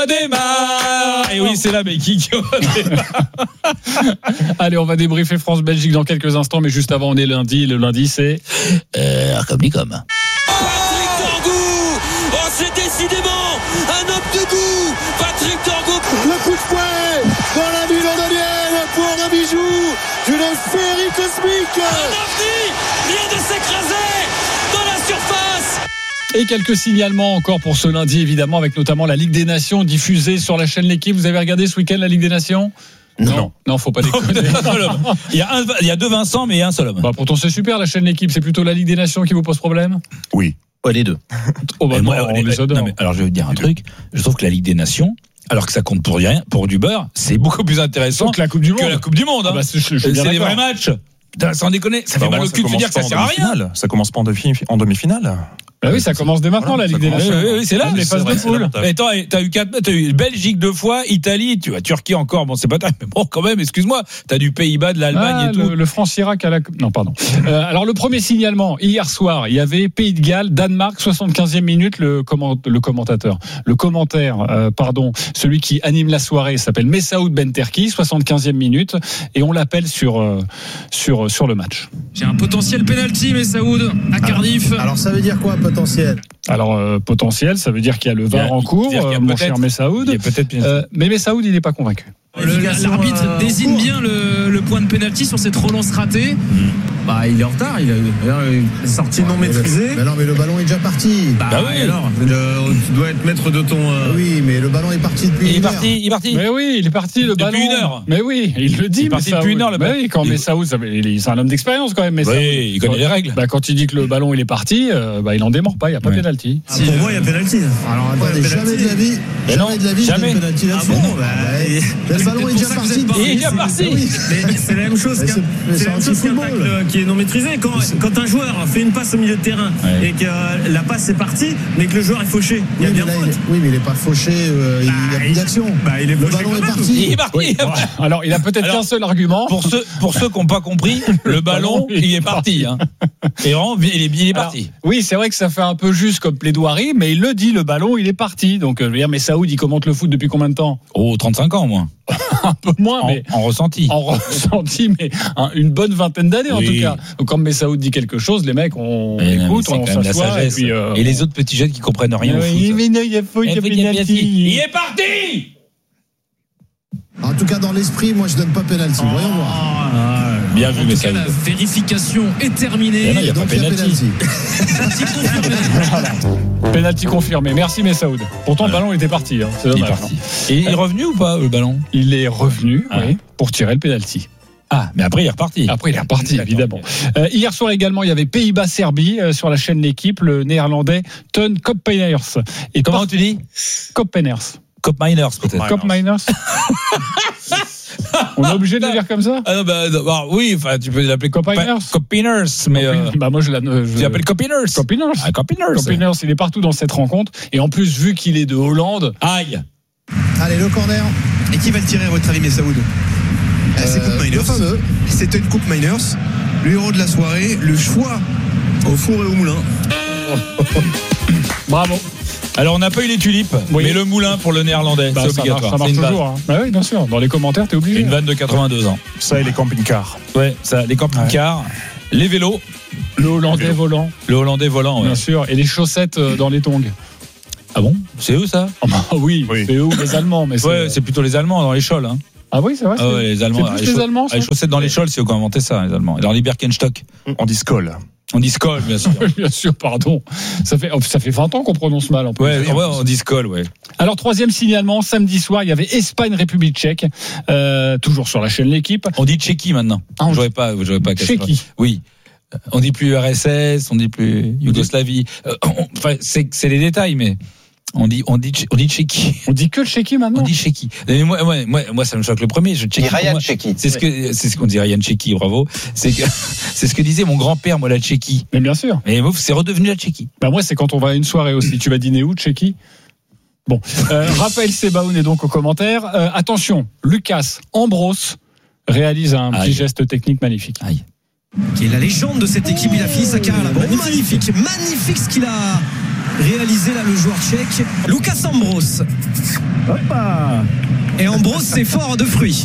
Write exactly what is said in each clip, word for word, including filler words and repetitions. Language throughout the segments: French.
démarre. Et oui, c'est là, mais qui démarre. Allez, on va débriefer France-Belgique dans quelques instants, mais juste avant, on est lundi. Le lundi, c'est Euh, comme comme. Patrick Torgou. Oh, c'est décidément un homme de goût. Patrick Torgou. Le coup de fouet dans la bulle londonienne pour un bijou d'une féerie cosmique. Un ovni vient de s'écraser dans la surface. Et quelques signalements encore pour ce lundi, évidemment, avec notamment la Ligue des Nations diffusée sur la chaîne L'Équipe. Vous avez regardé ce week-end la Ligue des Nations ? Non. Non, faut pas déconner. Il y a un, il y a deux Vincent, mais il y a un seul homme. Bah, pourtant, c'est super, la chaîne L'Équipe. C'est plutôt la Ligue des Nations qui vous pose problème ? Oui. Ouais, les deux. Oh, bah, Et non, moi, on les- les adore. non, mais alors je vais vous dire un truc. Je trouve que la Ligue des Nations, alors que ça compte pour rien, pour du beurre, c'est beaucoup plus intéressant Donc, la Coupe du Monde. que la Coupe du Monde. Hein. Ah bah, c'est- je- je suis c'est bien des d'accord. vrais matchs. Putain, sans déconner, ça fait Bah, mal moi, au ça cul de se commence dire que ça pas en sert à rien. demi-finale. Ça commence pas en demi- en demi-finale. Bah oui, ça commence dès maintenant, Voilà, la Ligue ça des commence. Nations. Oui, oui, c'est là. Même les C'est phases vrai, de c'est poule. l'avantage. Mais attends, t'as eu quatre, t'as eu Belgique deux fois, Italie, tu vois, Turquie encore. Bon, c'est pas tard, mais bon, quand même, excuse-moi. T'as du Pays-Bas, de l'Allemagne Ah, et tout. le, le France-Irak à la Coupe. Non, pardon. Euh, alors, le premier signalement, hier soir, il y avait Pays de Galles, Danemark, soixante-quinzième minute, le, comment, le commentateur, le commentaire, euh, pardon, celui qui anime la soirée s'appelle Messaoud Benterki, soixante-quinzième minute, et on l'appelle sur, euh, sur, sur le match. J'ai un potentiel penalty, mais Saoud à Cardiff. Alors ça veut dire quoi potentiel ? Alors, euh, potentiel, ça veut dire qu'il y a le V A R Il y a- en cours, c'est-à-dire qu'il y a euh, mon peut-être- cher Messaoud. Il y a peut-être Euh, mais Messaoud, il n'est pas convaincu. Le- L'arbitre euh, désigne en cours. bien le, le point de penalty sur cette relance ratée. Bah, il est en retard. Il a une sortie non maîtrisée. Mais non, mais le ballon est déjà parti. Bah, Bah oui. et alors, le- tu dois être maître de ton. euh, Oui, mais le ballon est parti depuis Il est une heure. parti, il est parti. Mais oui, il est parti, le Depuis ballon. une heure. Mais oui, il le dit. Il est parti Messaoud. depuis une heure, le Mais ballon. oui, quand Il- Messaoud, ça veut- il est- c'est un homme d'expérience quand même, Messaoud. Oui, il connaît les règles. Bah, quand il dit que le ballon il est parti, euh, bah, il en démord pas, il n'y a pas Ouais. pénalty. Si, pour moi, il y a penalty. Alors attendez, Ouais, jamais penalty. de la vie, Mais jamais non, de la vie, jamais. je donne penalty Ah là-dessus. bon, bah, Mais et- le ballon est c'est déjà pour ça que vous parti. êtes pas- Il est déjà parti. Oui. Mais c'est la même chose Mais qu'un c'est- mais c'est c'est la même chose qu'un anti-football. tacle qui est non maîtrisé. Quand, quand un joueur fait une passe au milieu de terrain Ouais. et que euh, la passe est partie, mais que le joueur est fauché, il y a Oui, bien mais là, faute. il est- oui, mais il n'est pas fauché, euh, il n'y a Bah, plus d'action. bah, il est Le fauché ballon quand est même. parti. Il est parti. Oui, bon, alors il a peut-être Alors, qu'un seul argument. Pour ceux, pour ceux qui n'ont pas compris, le ballon, il est parti. Hein. Et vraiment, il est, il est Alors, parti. oui, c'est vrai que ça fait un peu juste comme plaidoirie, mais il le dit, le ballon il est parti. Donc, euh, je veux dire, mais Saoud, il commente le foot depuis combien de temps ? Oh, trente-cinq ans, moi. Un peu moins, En, mais en ressenti. en ressenti, mais un- une bonne vingtaine d'années en Oui. tout cas. Donc, quand Messaoud dit quelque chose, les mecs, on Mais non, écoute, mais c'est on quand même la s'assoit. Et, sagesse. puis, euh, Et les autres petits jeunes qui comprennent rien au foot. Oui, mais non, il y a faute, il y a Eh, pénalty. Il est parti. En tout cas, dans l'esprit, moi, je donne pas penalty. Voyons voir. Bien vu, En mais tout cas, ça. la vérification est terminée. Mais non, il y a Donc, pas il y a penalty. penalty. Penalty confirmé. Merci Messaoud. Pourtant, le ballon était parti. Hein. C'est Il est dommage. parti. Et il est revenu ou pas, le ballon? Il est revenu Ah. oui, pour tirer le penalty. Ah, mais après, il est reparti. Après, il est reparti, D'accord. évidemment. Euh, hier soir également, il y avait Pays-Bas-Serbie euh, sur la chaîne L'Équipe, le néerlandais Teun Koopmeiners. Et Comment par- tu dis? Koopmeiners. Cop Miners, peut-être. Koopmeiners. On est obligé de le dire comme ça? Ah non, bah, bah, oui, enfin, tu peux l'appeler Copiners. Copiners, mais euh, Bah, moi, je l'appelle. tu l'appelles Copiners. Copiners. Ah, Copiners. Copiners, il est partout dans cette rencontre. Et en plus, vu qu'il est de Hollande, Aïe. Allez, le corner. Et qui va le tirer à votre avis, Messaoud? Ah, C'est Euh, Coupe le Miners. fameux. C'est une Coupe Miners. Le héros de la soirée, le choix au four et au moulin. bravo. Alors, on n'a pas eu les tulipes, Oui. mais le moulin pour le néerlandais, Bah, c'est ça obligatoire. marche, ça marche C'est une vanne. toujours. Hein. Bah oui, bien sûr. Dans les commentaires, t'es obligé. Une vanne de quatre-vingt-deux ans. Ça et les camping-cars. Ouais, ça, les camping-cars, les vélos, Le Hollandais volant, le Hollandais volant. Ouais. bien sûr. Et les chaussettes euh, dans les tongs. Ah bon? C'est eux, ça? Ah bah oui, Oui. c'est eux ou les Allemands. Mais Ouais, c'est plutôt les Allemands dans les chols. Hein. Ah oui, c'est vrai. Ah ouais, les Allemands. C'est plus les chauss- Allemands, ça ah, les chaussettes dans les chols, c'est eux qui ont inventé ça, les Allemands. Alors, les Birkenstock. On dit Skoll. On dit Skoll, bien sûr. Bien sûr, pardon. Ça fait, oh, ça fait vingt ans qu'on prononce mal en plus. Ouais, ouais, on dit Skoll, ouais. Alors, troisième signalement, samedi soir, il y avait Espagne-République tchèque, euh, toujours sur la chaîne L'Équipe. On dit Tchéquie maintenant. Ah, on- J'aurais pas, j'aurais pas. Tchéquie. Oui. Euh, On dit plus R S S, on dit plus Yougoslavie. Euh, on- Enfin, c'est, c'est les détails, mais on dit, on dit, on dit Tchéquie. On dit que Tchéquie On maintenant. dit Tchéquie. Mais moi, moi, moi, moi, ça me choque le premier. Je Tchéquie. Et Ryan pour moi, Tchéquie. C'est ce que, c'est ce qu'on dit Ryan Tchéquie, bravo. C'est que, c'est ce que disait mon grand-père, moi, la Tchéquie. Mais bien sûr. Mais moi, c'est redevenu la Tchéquie. Bah moi, c'est quand on va à une soirée aussi. Tu vas dîner où, Tchéquie? Bon, euh, Raphaël Sebaoun est donc au commentaire. Euh, attention, Lucas Ambros réalise un petit Aïe. geste technique magnifique. Qui est la légende de cette équipe. Il a fini sa carrière là-bas. Magnifique, magnifique ce qu'il a réalisé là le joueur tchèque Lucas Ambros. Hoppa. Et Ambros, c'est fort de fruits.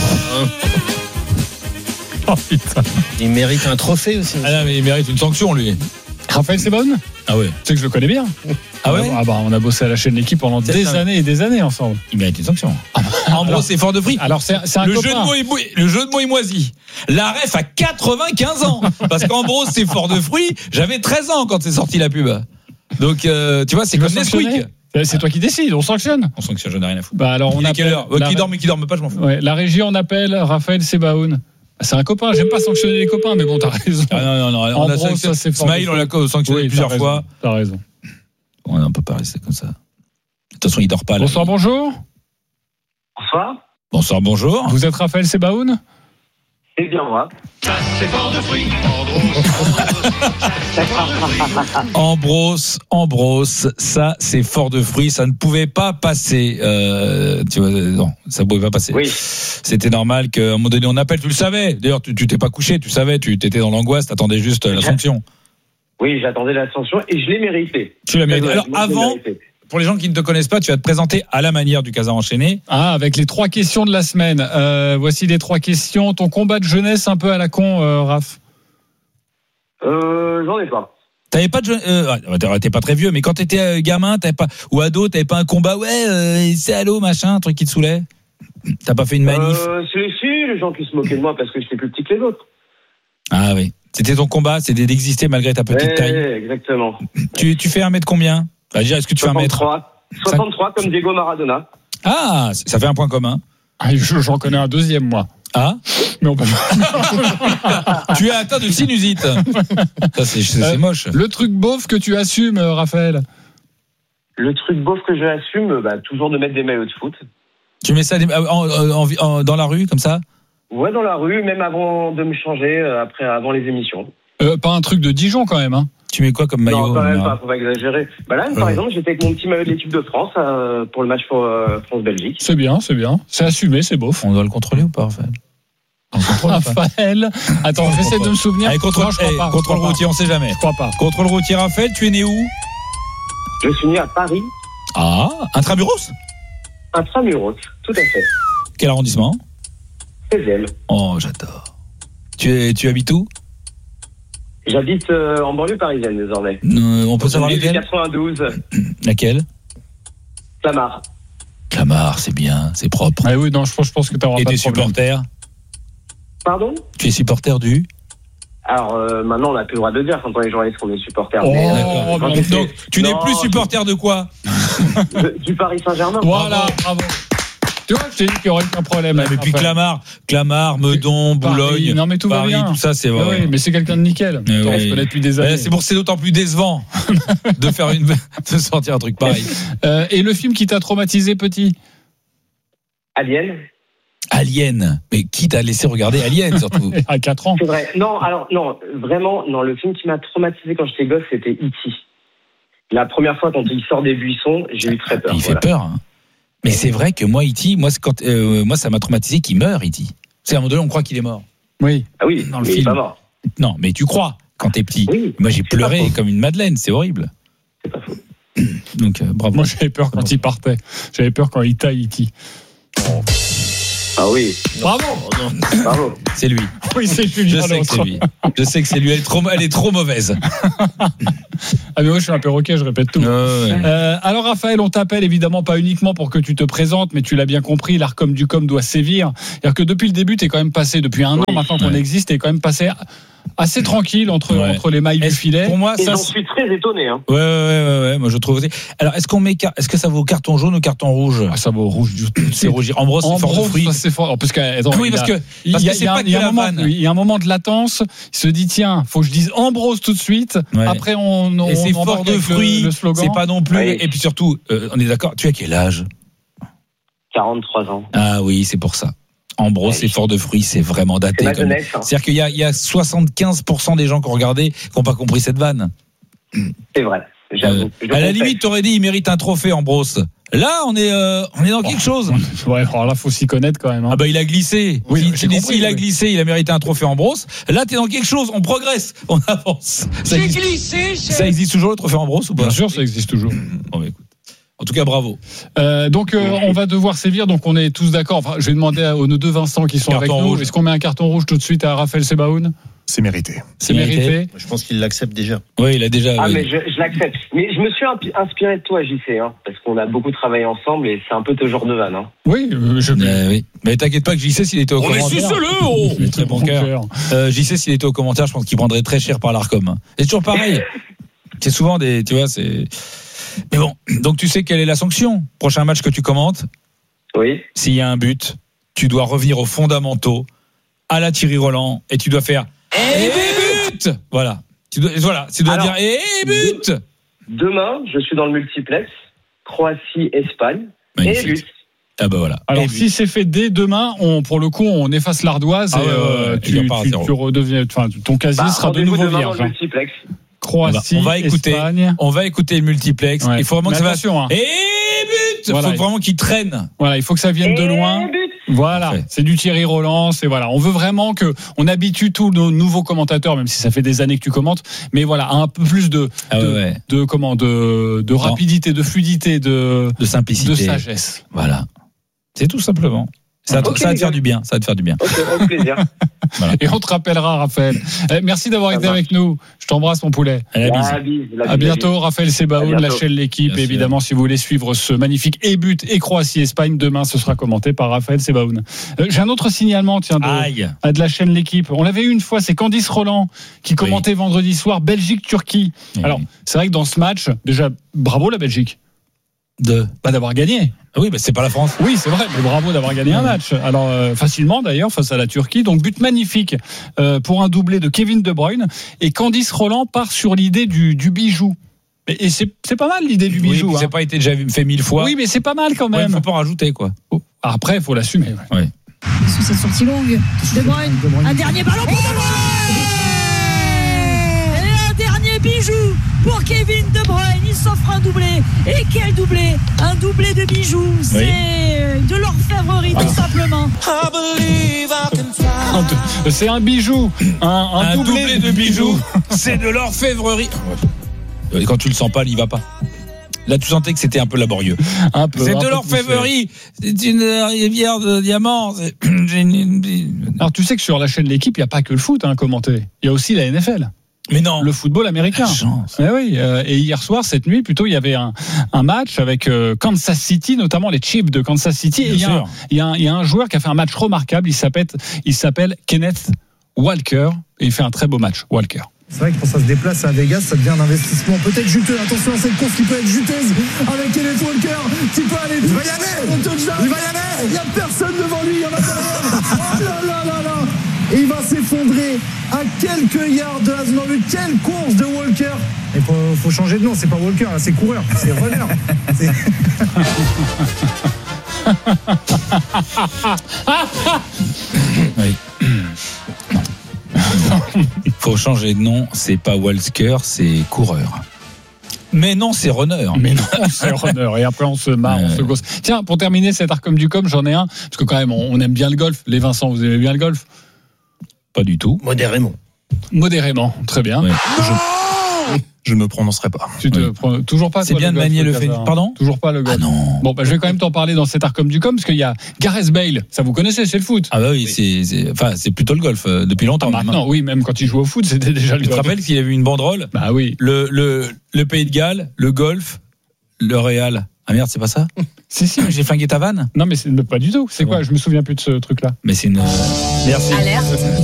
Oh putain. Il mérite un trophée aussi. Ah non, mais il mérite une sanction, lui. Raphaël Sebonne. Ah ouais. Tu sais que je le connais bien. Ah ouais. Ah bah on a bossé à la chaîne L'équipe pendant C'est des ça. années et des années ensemble. Il mérite une sanction. Ambros, c'est fort de fruits. Alors c'est, c'est un Le copain. jeu, de mots est, mou- le jeu de mots est moisi. La ref a quatre-vingt-quinze ans. Parce qu'Ambros, c'est fort de fruits. J'avais treize ans quand c'est sorti la pub. Donc, euh, tu vois, c'est Tu veux comme sanctionner ? Nesquik. C'est, c'est toi qui décides, on sanctionne. On sanctionne, j'en ai rien à foutre. Bah alors on Il est appelle quelle heure Euh, la, Qui dort mais qui dorme pas, je m'en fous. ouais, la régie, on appelle Raphaël Sebaoun. C'est un copain, j'aime pas sanctionner les copains, mais bon, t'as raison. Ah non, non, non. On a Ambros, sanctionné. ça, c'est fort. Smaïl, on l'a sanctionné Oui, plusieurs t'as fois. raison, T'as raison. On ne peut pas rester comme ça. De toute façon, il dort pas. Là. Bonsoir, bonjour. Bonsoir. Bonsoir, bonjour. Vous êtes Raphaël Sebaoun ? C'est bien moi. Ambros, Ambros, ça c'est fort de fruits, ça ne pouvait pas passer. Euh, tu vois, non, ça ne pouvait pas passer. Oui. C'était normal qu'à un moment donné on appelle. Tu le savais. D'ailleurs, tu, tu t'es pas couché, tu savais, tu étais dans l'angoisse, t'attendais juste la sanction. Oui, j'attendais l'ascension et je l'ai mérité. Tu l'as mérité. Ouais, Alors moi, je l'ai avant, mérité. pour les gens qui ne te connaissent pas, tu vas te présenter à la manière du Casa enchaîné. Ah, avec les trois questions de la semaine. Euh, voici les trois questions. Ton combat de jeunesse un peu à la con, euh, Raph. Euh, j'en ai pas. T'avais pas de jeu- euh, t'es pas très vieux, mais quand t'étais euh, gamin, t'avais pas ou ado, t'avais pas un combat, ouais, euh, c'est allô machin, un truc qui te saoulait. T'as pas fait une manif. Euh, c'est si, les gens qui se moquaient de moi parce que j'étais plus petit que les autres. Ah oui. C'était ton combat, c'était d'exister malgré ta petite Ouais, taille. exactement. Tu, tu fais un mètre combien? Bah, déjà, est-ce que tu fais un mètre? soixante-trois. soixante-trois comme Diego Maradona. Ah, ça fait un point commun. Ah, je- j'en connais un deuxième, moi. Ah, Mais on peut... tu es atteint de sinusite. Ça, c'est, c'est, c'est moche. Le truc beauf que tu assumes, euh, Raphaël. Le truc beauf que j'assume, bah, toujours de mettre des maillots de foot. Tu mets ça en- en- en- dans la rue, comme ça? Ouais, dans la rue, même avant de me changer, euh, après, avant les émissions. Euh, pas un truc de Dijon, quand même, hein. Tu mets quoi comme maillot? Non, quand même euh, pas, faut pas exagérer. Bah là, par Ouais. exemple, j'étais avec mon petit maillot de l'équipe de France euh, pour le match pour euh, France-Belgique. C'est bien, c'est bien. C'est assumé, c'est beauf. On doit le contrôler ou pas, Raphaël? On le contrôle ou pas? Raphaël. Attends, j'essaie de me souvenir. Allez, contrôle, Non, je crois eh, pas, je contrôle crois routier, on sait jamais. pas. Je crois pas. Contrôle routier, Raphaël, tu es né où? Je suis né à Paris, Ah, intramuros? intramuros, tout à fait. Quel arrondissement? seizième. Oh, j'adore. Tu, es, tu habites où? J'habite euh, en banlieue parisienne désormais. Euh, On peut savoir Ville du laquelle? quatre-vingt-douze, Laquelle? Clamart. Clamart, c'est bien, c'est propre. Ah oui, non, je pense, je pense que t'auras Et pas tes de problème. supporters? Pardon? Tu es supporter du? Alors euh, maintenant, on n'a plus le droit de le dire quand on est journaliste qu'on est supporter. Oh, mais, euh, D'accord. quand mais j'étais- Donc, tu n'es Non, plus supporter de quoi? de- du Paris Saint-Germain. Voilà, bravo. Tu vois, je t'ai dit qu'il n'y aurait aucun problème. Mais puis Raphaël. Clamart, Clamart, Meudon, Paris, Boulogne, non, mais tout va Paris, bien. tout ça, c'est Ah vrai. oui, mais c'est quelqu'un de nickel. Eh on oui. se connaît depuis des Ouais, années. c'est pour c'est d'autant plus décevant de faire une de sortir un truc pareil. Euh, et le film qui t'a traumatisé petit? Alien. Alien, mais qui t'a laissé regarder Alien surtout? À quatre ans. C'est vrai. Non, alors non, vraiment, non. Le film qui m'a traumatisé quand j'étais gosse, c'était E T La première fois quand il sort des buissons, j'ai eu très peur. Il fait voilà. peur. Hein. Mais c'est vrai que moi, E T, moi, c'est quand, euh, moi, ça m'a traumatisé qu'il meurt, E T. C'est à un moment donné, on croit qu'il est mort. Oui. Ah oui, Dans le mais il est film. pas mort. Non, mais tu crois quand t'es petit. Oui, Moi, j'ai c'est pas pleuré faux. comme une madeleine, c'est horrible. C'est pas faux. Donc, euh, bravo. Moi, j'avais peur quand il partait. J'avais peur quand il taille E T Ah oui, Bravo. bravo. C'est lui. Oui, c'est Je Julien sais que l'autre. c'est lui. Je sais que c'est lui. Elle est trop, elle est trop mauvaise. Ah, mais moi, je suis un perroquet, je répète tout. Ouais. Euh, alors Raphaël, on t'appelle évidemment pas uniquement pour que tu te présentes, mais tu l'as bien compris, l'Arcom du Com doit sévir. C'est-à-dire que depuis le début, t'es quand même passé, depuis un an maintenant qu'on Ouais. existe, t'es quand même passé assez tranquille entre, Ouais. entre les mailles du Est-ce- filet. Pour moi, Et ça. j'en c'est- suis très étonné. Hein. Ouais, ouais, ouais, ouais, ouais, moi je trouve aussi. Alors, est-ce qu'on met, car- est-ce que ça vaut carton jaune ou carton rouge? Ah, ça va au rouge du tout. C'est rouge. Ambros, c'est fort de Ambros, fruits. ça, c'est fort. Parce que, attends, Oui, il parce a- que, il parce y a, que il c'est y a un- pas il y a que un la moment, vanne. il y a un moment de latence. Il se dit tiens, faut que je dise Ambrose tout de suite. Ouais. Après, on, on, Et c'est on fort embarque de avec le- fruits. le slogan. C'est pas non plus. Oui. Et puis surtout, euh, on est d'accord. Tu as quel âge? quarante-trois ans. Ah oui, c'est pour ça. Ambros, Ouais. c'est fort de fruits. C'est vraiment daté. C'est ma comme- jeunesse. Hein. C'est-à-dire qu'il y a, il y a soixante-quinze pour cent des gens qui ont regardé qui n'ont pas compris cette vanne. C'est vrai. J'avoue. Euh, Je à la confesse. limite, t'aurais dit, il mérite un trophée, Ambros. À Là, on est, euh, on est dans quelque chose. Ouais, alors là, faut s'y connaître quand même. Hein. Ah bah il a glissé. Oui, si, j'ai tu dis compris, s'il a oui. glissé, il a mérité un trophée Ambrose. Là, t'es dans quelque chose. On progresse, on avance. Ça existe, glissé, ça existe toujours le trophée Ambrose ou pas? Bien sûr, ça existe toujours. Bon, bah, écoute. En tout cas, bravo. Euh, donc, euh, on va devoir sévir. Donc, on est tous d'accord. Enfin, je vais demander à, aux nos deux Vincent qui sont Carton avec nous. rouge. Est-ce qu'on met un carton rouge tout de suite à Raphaël Sebaoun? C'est mérité. C'est mérité. Je pense qu'il l'accepte déjà. Oui, il a déjà. Ah, oui. mais je, je l'accepte. Mais je me suis impi- inspiré de toi, J C, hein, parce qu'on a beaucoup travaillé ensemble et c'est un peu ce genre de vanne. Hein. Oui, euh, je. Euh, oui. Mais t'inquiète pas que J C s'il était au On est commentaire. suceleux, oh Il est très bon cœur. Euh, J C s'il était au commentaire, je pense qu'il prendrait très cher par l'Arcom. Hein. C'est toujours pareil. C'est souvent des, tu vois, c'est. Mais bon, donc tu sais quelle est la sanction. Prochain match que tu commentes, Oui. s'il y a un but, tu dois revenir aux fondamentaux, à la Thierry Roland, et tu dois faire et but. Voilà. Tu dois, voilà. Tu dois Alors, dire et but. Demain, je suis dans le multiplex, Croatie-Espagne, et Magnifique. but. Ah bah voilà. Alors, Et si c'est fait dès demain, on, pour le coup, on efface l'ardoise Ah et ouais, ouais, euh, ouais, tu, il repart à tu, zéro. tu redeviens, enfin, ton casier Bah, sera de rendez-vous nouveau demain vierge. dans le Hein. multiplex. Croatie, On va écouter. Espagne. On va écouter le multiplex. Ouais. Il faut vraiment Mais que ça attention, hein. fasse. Et but. Il Voilà. faut vraiment qu'il traîne. Voilà, il faut que ça vienne de Et loin. but. Voilà, Parfait. c'est du Thierry Roland, c'est voilà. On veut vraiment que on habitue tous nos nouveaux commentateurs, même si ça fait des années que tu commentes, mais voilà, à un peu plus de Ah ouais, de, ouais. de comment de, de rapidité, de fluidité, de De simplicité. de sagesse. Voilà. C'est tout simplement. Ça, va- Ok, ça va te les faire gars. du bien. Ça va te faire du bien. Ok, avec plaisir. Et on te rappellera, Raphaël. Eh, merci d'avoir Ça été marche. avec nous. Je t'embrasse, mon poulet. À la bise. La bise, la À bise, bientôt, Raphaël À Sebaoun, bientôt. la chaîne L'équipe. Bien sûr. Évidemment, si vous voulez suivre ce magnifique et but et Croatie-Espagne, demain, ce sera commenté par Raphaël Sebaoun. Euh, J'ai un autre signalement, tiens, de, Aïe. à de la chaîne L'équipe. On l'avait eu une fois, c'est Candice Roland qui commentait vendredi soir Belgique-Turquie. Oui. Alors, c'est vrai que dans ce match, déjà, bravo la Belgique. De. Pas d'avoir gagné. Ah oui, bah c'est pas la France. Oui, c'est vrai, mais bravo d'avoir gagné un match. Alors, euh, facilement d'ailleurs, face à la Turquie. Donc, but magnifique euh, pour un doublé de Kevin De Bruyne. Et Candice Roland part sur l'idée du, du bijou. Et, et c'est, c'est pas mal l'idée du Oui, bijou. puis hein. ça n'a pas été déjà fait mille fois. Oui, mais c'est pas mal quand Ouais, même. faut pas en rajouter quoi. Oh, après, il faut l'assumer. Ouais. Sous cette sortie longue, De Bruyne, un dernier ballon pour De Bruyne. Et un dernier bijou pour Kevin De Bruyne. Il s'offre un doublé. Et quel doublé! Un doublé de bijoux. C'est de l'orfèvrerie, tout simplement. C'est un bijou. Un, un, Un doublé, doublé de bijoux. C'est de l'orfèvrerie. Et quand tu le sens pas, il y va pas. Là, tu sentais que c'était un peu laborieux. Un peu, C'est un de peu l'orfèvrerie. C'est une rivière de diamants. C'est- J'ai une- Alors, tu sais que sur la chaîne L'équipe, il n'y a pas que le foot hein, commenté. Il y a aussi la N F L. Mais non. Le football américain. La chance. Eh oui, euh, et hier soir, cette nuit, plutôt, il y avait un, un match avec euh, Kansas City, notamment les Chiefs de Kansas City. Bien et il y, a un, sûr. il, y a un, il y a un joueur qui a fait un match remarquable. Il s'appelle, il s'appelle Kenneth Walker. Et il fait un très beau match, Walker. C'est vrai que quand ça se déplace à Vegas, ça devient un investissement peut-être juteux. Attention à cette course qui peut être juteuse avec Kenneth Walker qui peut aller. Il va y aller. Il va y aller. Il n'y a personne devant lui. Il y en a derrière. Oh là là là là. Et il va s'effondrer à quelques yards de la zone de but. Quelle course de Walker. Il faut, faut changer de nom. C'est pas Walker, là, c'est coureur. C'est runner. C'est... Oui. Faut changer de nom. C'est pas Walker, c'est coureur. Mais non, c'est runner. Mais non, c'est runner. Et après, on se marre, on se gosse. Tiens, pour terminer cet Arcom du Com, j'en ai un. Parce que quand même, on aime bien le golf. Les Vincent, vous aimez bien le golf? Pas du tout. Modérément. Modérément. Très bien. Ouais. Je ne me prononcerai pas. Tu te Oui. prends toujours pas. C'est toi, bien de golf, manier le Casa, fait. hein Pardon? Toujours pas le golf. Ah non. Bon, bah, je vais quand même t'en parler dans cet Arcom du Com, parce qu'il y a Gareth Bale. Ça, vous connaissez, c'est le foot. Ah bah oui, c'est, c'est, enfin, c'est plutôt le golf euh, depuis longtemps. Ah, maintenant, oui, même quand il jouait au foot, c'était déjà le Tu te golf. rappelles qu'il y avait une banderole? Bah oui. Le, le, le Pays de Galles, le golf, le Real. Ah merde, c'est pas ça? Si, si. J'ai flingué ta vanne? Non, mais c'est pas du tout. C'est C'est quoi? bon. Je me souviens plus de ce truc-là. Mais c'est une. Merci. Alerte.